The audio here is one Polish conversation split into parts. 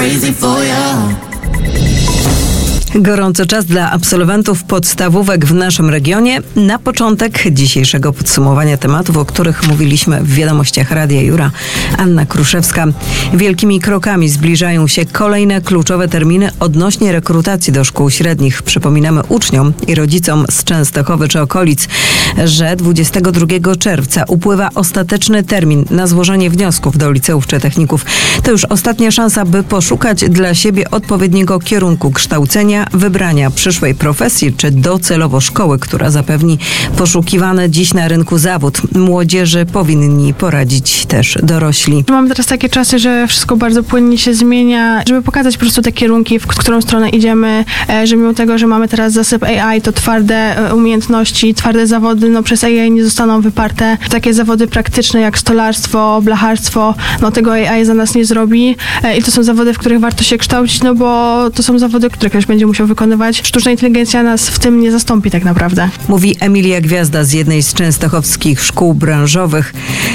crazy for you. Gorący czas dla absolwentów podstawówek w naszym regionie. Na początek dzisiejszego podsumowania tematów, o których mówiliśmy w wiadomościach Radia Jura, Anna Kruszewska. Wielkimi krokami zbliżają się kolejne kluczowe terminy odnośnie rekrutacji do szkół średnich. Przypominamy uczniom i rodzicom z Częstochowy czy okolic, że 22 czerwca upływa ostateczny termin na złożenie wniosków do liceów czy techników. To już ostatnia szansa, by poszukać dla siebie odpowiedniego kierunku kształcenia, wybrania przyszłej profesji czy docelowo szkoły, która zapewni poszukiwany dziś na rynku zawód. Młodzieży powinni poradzić też dorośli. Mamy teraz takie czasy, że wszystko bardzo płynnie się zmienia, żeby pokazać po prostu te kierunki, w którą stronę idziemy, że mimo tego, że mamy teraz zasyp AI, to twarde umiejętności, twarde zawody, przez AI nie zostaną wyparte. Takie zawody praktyczne jak stolarstwo, blacharstwo, tego AI za nas nie zrobi i to są zawody, w których warto się kształcić, bo to są zawody, które ktoś będzie musiał wykonywać. Sztuczna inteligencja nas w tym nie zastąpi tak naprawdę. Mówi Emilia Gwiazda z jednej z częstochowskich szkół branżowych.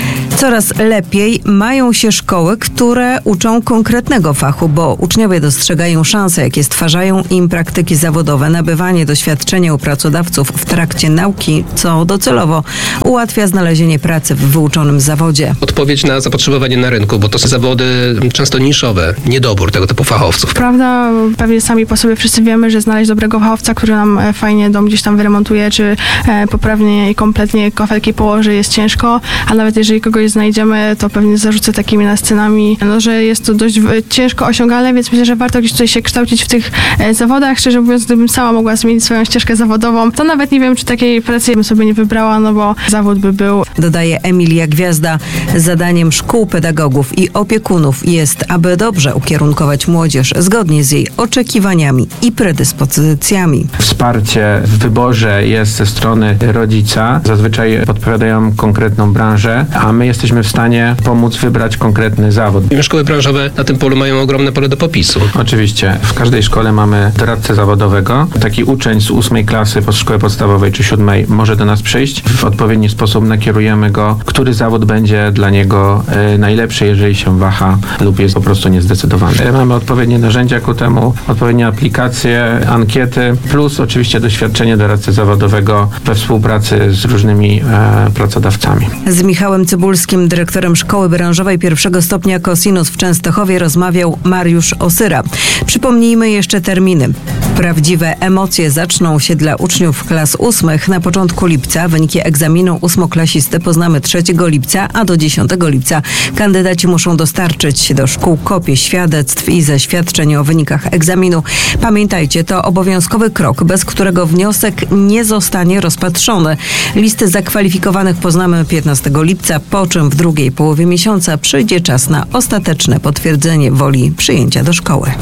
Coraz lepiej mają się szkoły, które uczą konkretnego fachu, bo uczniowie dostrzegają szanse, jakie stwarzają im praktyki zawodowe, nabywanie doświadczenia u pracodawców w trakcie nauki, co docelowo ułatwia znalezienie pracy w wyuczonym zawodzie. Odpowiedź na zapotrzebowanie na rynku, bo to są zawody często niszowe, niedobór tego typu fachowców. Prawda, pewnie sami po sobie wszyscy wiemy, że znaleźć dobrego fachowca, który nam fajnie dom gdzieś tam wyremontuje, czy poprawnie i kompletnie kafelki położy, jest ciężko, a nawet jeżeli kogoś znajdziemy, to pewnie zarzucę takimi scenami, że jest to dość ciężko osiągalne, więc myślę, że warto gdzieś tutaj się kształcić w tych zawodach. Szczerze mówiąc, gdybym sama mogła zmienić swoją ścieżkę zawodową, to nawet nie wiem, czy takiej pracy bym sobie nie wybrała, bo zawód by był. Dodaje Emilia Gwiazda. Zadaniem szkół, pedagogów i opiekunów jest, aby dobrze ukierunkować młodzież zgodnie z jej oczekiwaniami i predyspozycjami. Wsparcie w wyborze jest ze strony rodzica. Zazwyczaj podpowiadają konkretną branżę, a my jesteśmy w stanie pomóc wybrać konkretny zawód. Szkoły branżowe na tym polu mają ogromne pole do popisu. Oczywiście. W każdej szkole mamy doradcę zawodowego. Taki uczeń z 8 klasy po szkole podstawowej czy 7 może do nas przyjść. W odpowiedni sposób nakierujemy go, który zawód będzie dla niego najlepszy, jeżeli się waha lub jest po prostu niezdecydowany. Mamy odpowiednie narzędzia ku temu, odpowiednie aplikacje, ankiety, plus oczywiście doświadczenie doradcy zawodowego we współpracy z różnymi pracodawcami. Z Michałem Cybulskim, dyrektorem Szkoły Branżowej pierwszego stopnia Kosinus w Częstochowie, rozmawiał Mariusz Osyra. Przypomnijmy jeszcze terminy. Prawdziwe emocje zaczną się dla uczniów klas 8 na początku lipca. Wyniki egzaminu ósmoklasisty poznamy 3 lipca, a do 10 lipca kandydaci muszą dostarczyć do szkół kopie świadectw i zaświadczeń o wynikach egzaminu. Pamiętajcie, to obowiązkowy krok, bez którego wniosek nie zostanie rozpatrzony. Listy zakwalifikowanych poznamy 15 lipca, po czym w drugiej połowie miesiąca przyjdzie czas na ostateczne potwierdzenie woli przyjęcia do szkoły.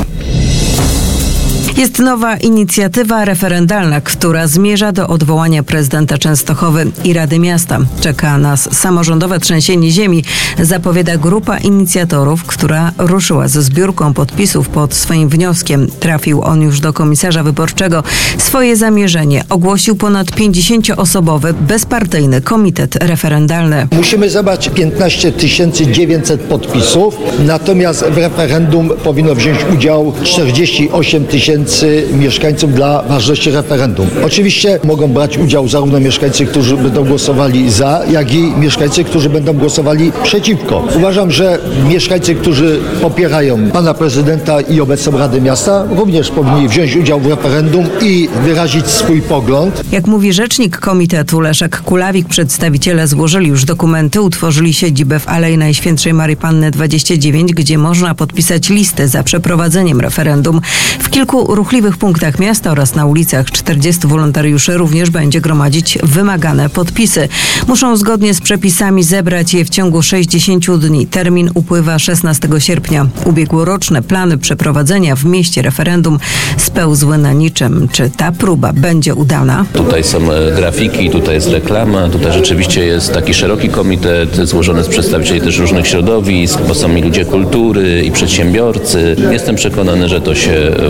Jest nowa inicjatywa referendalna, która zmierza do odwołania prezydenta Częstochowy i Rady Miasta. Czeka nas samorządowe trzęsienie ziemi, zapowiada grupa inicjatorów, która ruszyła ze zbiórką podpisów pod swoim wnioskiem. Trafił on już do komisarza wyborczego. Swoje zamierzenie ogłosił ponad 50-osobowy, bezpartyjny komitet referendalny. Musimy zebrać 15 900 podpisów, natomiast w referendum powinno wziąć udział 48 000 mieszkańców dla ważności referendum. Oczywiście mogą brać udział zarówno mieszkańcy, którzy będą głosowali za, jak i mieszkańcy, którzy będą głosowali przeciwko. Uważam, że mieszkańcy, którzy popierają pana prezydenta i obecną Radę Miasta, również powinni wziąć udział w referendum i wyrazić swój pogląd. Jak mówi rzecznik komitetu Leszek Kulawik, przedstawiciele złożyli już dokumenty, utworzyli siedzibę w Alei Najświętszej Maryi Panny 29, gdzie można podpisać listę za przeprowadzeniem referendum. W kilku ruchliwych punktach miasta oraz na ulicach 40 wolontariuszy również będzie gromadzić wymagane podpisy. Muszą zgodnie z przepisami zebrać je w ciągu 60 dni. Termin upływa 16 sierpnia. Ubiegłoroczne plany przeprowadzenia w mieście referendum spełzły na niczym. Czy ta próba będzie udana? Tutaj są grafiki, tutaj jest reklama, tutaj rzeczywiście jest taki szeroki komitet złożony z przedstawicieli też różnych środowisk, bo są i ludzie kultury, i przedsiębiorcy. Jestem przekonany, że to się uda.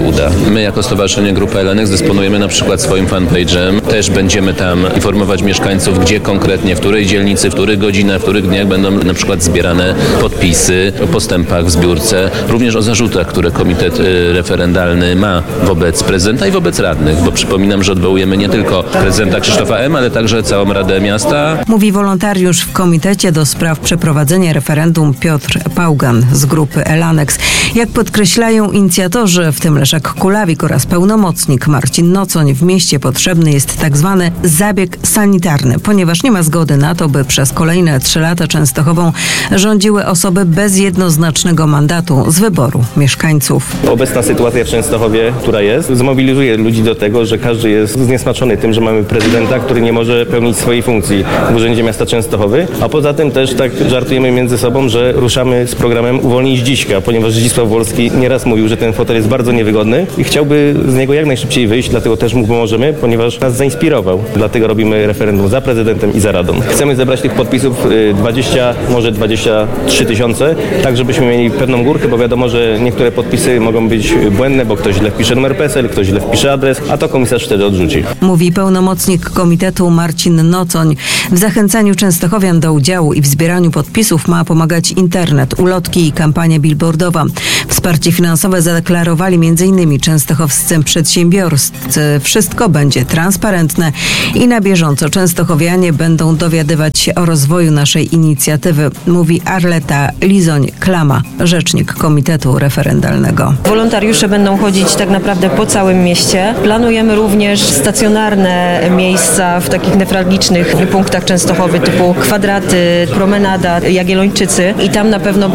My jako Stowarzyszenie Grupa Elanex dysponujemy na przykład swoim fanpage'em. Też będziemy tam informować mieszkańców, gdzie konkretnie, w której dzielnicy, w których godzinach, w których dniach będą na przykład zbierane podpisy o postępach w zbiórce, również o zarzutach, które komitet referendalny ma wobec prezydenta i wobec radnych, bo przypominam, że odwołujemy nie tylko prezydenta Krzysztofa M., ale także całą Radę Miasta. Mówi wolontariusz w Komitecie do Spraw Przeprowadzenia Referendum Piotr Pałgan z grupy Elanex. Jak podkreślają inicjatorzy, w tym Leszek Kulawik oraz pełnomocnik Marcin Nocoń, w mieście potrzebny jest tak zwany zabieg sanitarny, ponieważ nie ma zgody na to, by przez kolejne 3 lata Częstochową rządziły osoby bez jednoznacznego mandatu z wyboru mieszkańców. Obecna sytuacja w Częstochowie, która jest, zmobilizuje ludzi do tego, że każdy jest zniesmaczony tym, że mamy prezydenta, który nie może pełnić swojej funkcji w Urzędzie Miasta Częstochowy, a poza tym też tak żartujemy między sobą, że ruszamy z programem Uwolnij Zdziśka, ponieważ Zdzisław Wolski nieraz mówił, że ten fotel jest bardzo niewygodny i chciałby z niego jak najszybciej wyjść, dlatego też mu pomożemy, ponieważ nas zainspirował. Dlatego robimy referendum za prezydentem i za radą. Chcemy zebrać tych podpisów 20, może 23 tysiące, tak żebyśmy mieli pewną górkę, bo wiadomo, że niektóre podpisy mogą być błędne, bo ktoś źle wpisze numer PESEL, ktoś źle wpisze adres, a to komisarz wtedy odrzuci. Mówi pełnomocnik komitetu Marcin Nocoń. W zachęcaniu częstochowian do udziału i w zbieraniu podpisów ma pomagać internet, ulotki i kampania billboardowa. Wsparcie finansowe zadeklarowali m.in. częstochowscy przedsiębiorcy. Wszystko będzie transparentne i na bieżąco częstochowianie będą dowiadywać się o rozwoju naszej inicjatywy, mówi Arleta Lizoń-Klama, rzecznik Komitetu Referendalnego. Wolontariusze będą chodzić tak naprawdę po całym mieście. Planujemy również stacjonarne miejsca w takich newralgicznych punktach Częstochowy typu Kwadraty, Promenada, Jagiellończycy i tam na pewno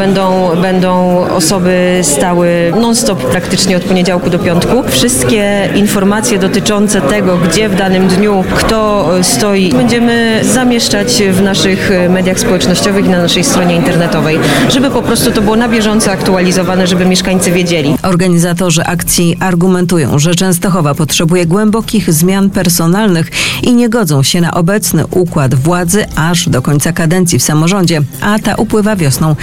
będą osoby stały non-stop praktycznie od poniedziałku do piątku. Wszystkie informacje dotyczące tego, gdzie w danym dniu kto stoi, będziemy zamieszczać w naszych mediach społecznościowych i na naszej stronie internetowej, żeby po prostu to było na bieżąco aktualizowane, żeby mieszkańcy wiedzieli. Organizatorzy akcji argumentują, że Częstochowa potrzebuje głębokich zmian personalnych i nie godzą się na obecny układ władzy aż do końca kadencji w samorządzie, a ta upływa wiosną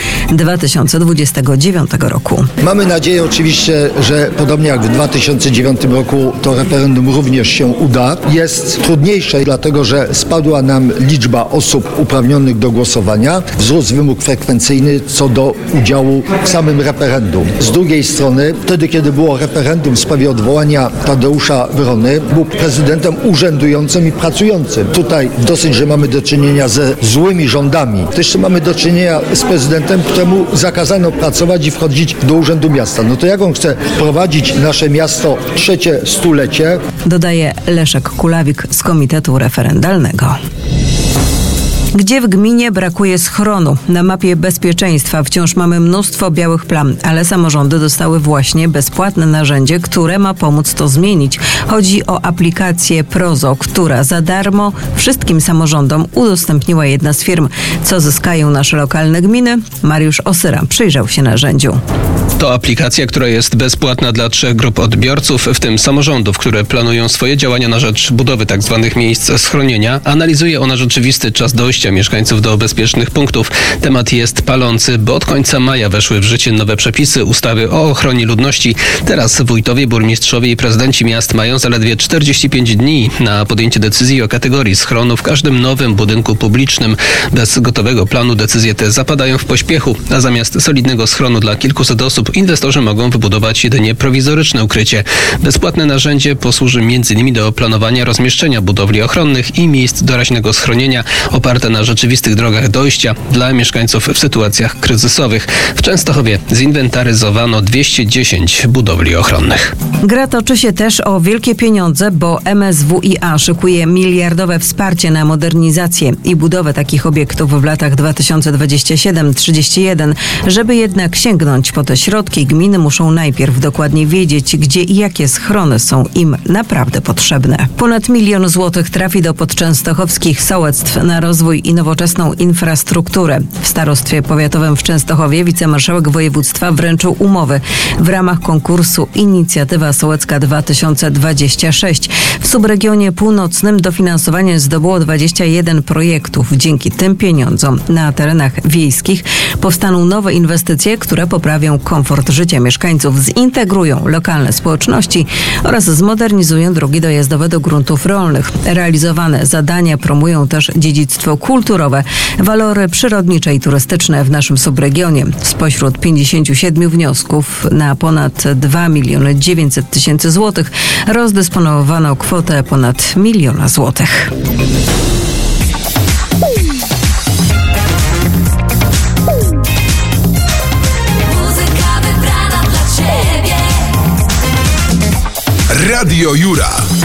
2029 roku. Mamy nadzieję oczywiście, że podobnie jak w 2009 roku to referendum również się uda. Jest trudniejsze, dlatego że spadła nam liczba osób uprawnionych do głosowania, wzrósł wymóg frekwencyjny co do udziału w samym referendum. Z drugiej strony, wtedy kiedy było referendum w sprawie odwołania Tadeusza Wrony, był prezydentem urzędującym i pracującym. Tutaj dosyć, że mamy do czynienia ze złymi rządami. To jeszcze mamy do czynienia z prezydentem, któremu zakazano pracować i wchodzić do Urzędu Miasta. No to jak on chce prowadzić nasze miasto w 3. stulecie? Dodaje Leszek Kulawik z Komitetu Referendalnego. Gdzie w gminie brakuje schronu? Na mapie bezpieczeństwa wciąż mamy mnóstwo białych plam, ale samorządy dostały właśnie bezpłatne narzędzie, które ma pomóc to zmienić. Chodzi o aplikację Prozo, która za darmo wszystkim samorządom udostępniła jedna z firm. Co zyskają nasze lokalne gminy? Mariusz Osyra przyjrzał się narzędziu. To aplikacja, która jest bezpłatna dla 3 grup odbiorców, w tym samorządów, które planują swoje działania na rzecz budowy tzw. miejsc schronienia. Analizuje ona rzeczywisty czas dojścia mieszkańców do bezpiecznych punktów. Temat jest palący, bo od końca maja weszły w życie nowe przepisy ustawy o ochronie ludności. Teraz wójtowie, burmistrzowie i prezydenci miast mają zaledwie 45 dni na podjęcie decyzji o kategorii schronu w każdym nowym budynku publicznym. Bez gotowego planu decyzje te zapadają w pośpiechu, a zamiast solidnego schronu dla kilkuset osób inwestorzy mogą wybudować jedynie prowizoryczne ukrycie. Bezpłatne narzędzie posłuży m.in. do planowania rozmieszczenia budowli ochronnych i miejsc doraźnego schronienia oparte na rzeczywistych drogach dojścia dla mieszkańców w sytuacjach kryzysowych. W Częstochowie zinwentaryzowano 210 budowli ochronnych. Gra toczy się też o wielkie pieniądze, bo MSWiA szykuje miliardowe wsparcie na modernizację i budowę takich obiektów w latach 2027-31. Żeby jednak sięgnąć po te środki, gminy muszą najpierw dokładnie wiedzieć, gdzie i jakie schrony są im naprawdę potrzebne. Ponad 1 000 000 złotych trafi do podczęstochowskich sołectw na rozwój rozwój i nowoczesną infrastrukturę. W starostwie powiatowym w Częstochowie wicemarszałek województwa wręczył umowy w ramach konkursu Inicjatywa Sołecka 2026. W subregionie północnym dofinansowanie zdobyło 21 projektów. Dzięki tym pieniądzom na terenach wiejskich powstaną nowe inwestycje, które poprawią komfort życia mieszkańców, zintegrują lokalne społeczności oraz zmodernizują drogi dojazdowe do gruntów rolnych. Realizowane zadania promują też dziedzictwo kulturowe, walory przyrodnicze i turystyczne w naszym subregionie. Spośród 57 wniosków na ponad 2 900 000 złotych rozdysponowano kwotę ponad 1 000 000 złotych. Radio Jura.